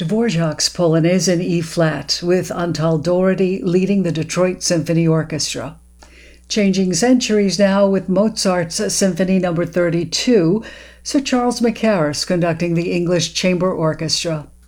Dvorak's Polonaise in E-flat, with Antal Doherty leading the Detroit Symphony Orchestra. Changing centuries now with Mozart's Symphony No. 32, Sir Charles Mackerras conducting the English Chamber Orchestra.